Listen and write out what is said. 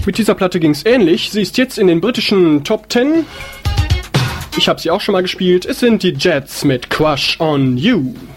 Mit dieser Platte ging's ähnlich. Sie ist jetzt in den britischen Top 10. Ich habe sie auch schon mal gespielt. Es sind die Jets mit Crush on You.